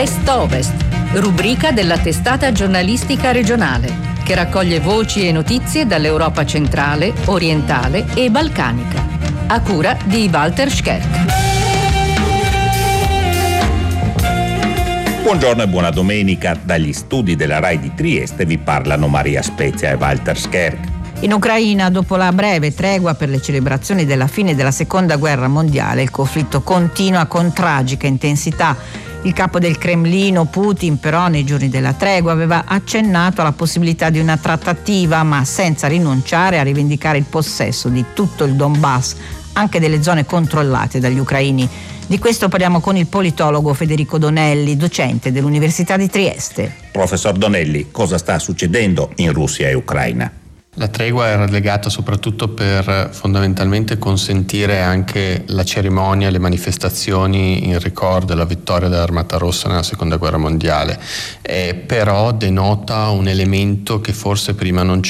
Est-Ovest, rubrica della testata giornalistica regionale, che raccoglie voci e notizie dall'Europa centrale, orientale e balcanica. A cura di Walter Scherk. Buongiorno e buona domenica. Dagli studi della RAI di Trieste vi parlano Maria Spezia e Walter Scherk. In Ucraina, dopo la breve tregua per le celebrazioni della fine della Seconda Guerra Mondiale, il conflitto continua con tragica intensità. Il capo del Cremlino, Putin, però nei giorni della tregua aveva accennato alla possibilità di una trattativa, ma senza rinunciare a rivendicare il possesso di tutto il Donbass, anche delle zone controllate dagli ucraini. Di questo parliamo con il politologo Federico Donelli, docente dell'Università di Trieste. Professor Donelli, cosa sta succedendo in Russia e Ucraina? La tregua era legata soprattutto per fondamentalmente consentire anche la cerimonia e le manifestazioni in ricordo della vittoria dell'Armata Rossa nella Seconda Guerra Mondiale, però denota un elemento che forse prima non